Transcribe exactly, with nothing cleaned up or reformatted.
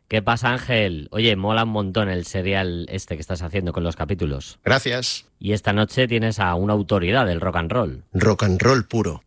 ¿Qué pasa, Ángel? Oye, mola un montón el serial este que estás haciendo con los capítulos. Gracias. Y esta noche tienes a una autoridad del rock and roll. Rock and roll puro.